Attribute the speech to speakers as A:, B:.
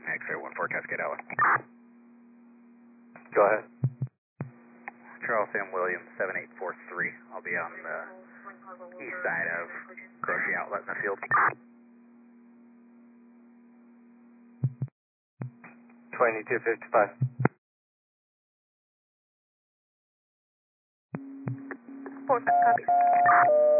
A: X-ray 14 Cascade Island.
B: Go ahead.
A: Charles M. Williams 7843. I'll be on the east side of grocery outlet in the field.
B: 2255.
C: 4 copy.